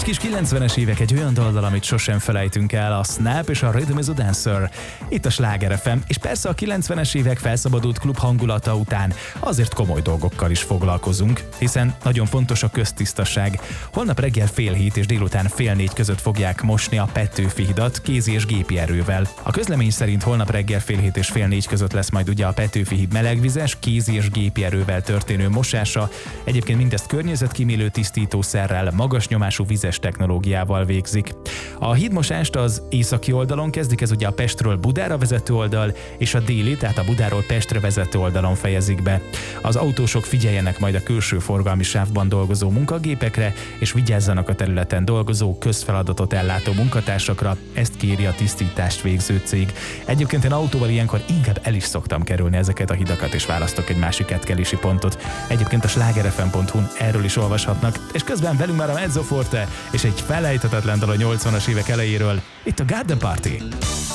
kis 90-es évek egy olyan dallal, amit sosem felejtünk el, a Snap és a Rhythm is a Dancer. Itt a Sláger FM, és persze a 90-es évek felszabadult klub hangulata után azért komoly dolgokkal is foglalkozunk, hiszen nagyon fontos a köztisztaság. Holnap reggel 3:30 és délután 3:30 között fogják mosni a Petőfi hidat kézi és gépi erővel. A közlemény szerint holnap reggel 3:30 és 4:30 között lesz majd ugye a Petőfi híd melegvizes, kézi és gépi erővel történő mosása. Egyébként mindezt környezetkímélő tisztítószerrel, magas nyomású vizes technológiával végzik. A hídmosást az északi oldalon kezdik, ez ugye a Pestről Budára vezető oldal, és a déli, tehát a Budáról Pestre vezető oldalon fejezik be. Az autósok figyeljenek majd a külső forgalmi sávban dolgozó munkagépekre, és vigyázzanak a területen dolgozó, közfeladatot ellátó munkatársakra, ezt kéri a tisztítást végző cég. Egyébként én autóval ilyenkor inkább el is szoktam kerülni ezeket a hidakat, és választok egy másik átkelési pontot. Egyébként a slágerfm.hu-n erről is olvashatnak, és közben velünk már a Mezzoforte, és egy felejthetetlen dal a 80-as évek elejéről, itt a Garden Party.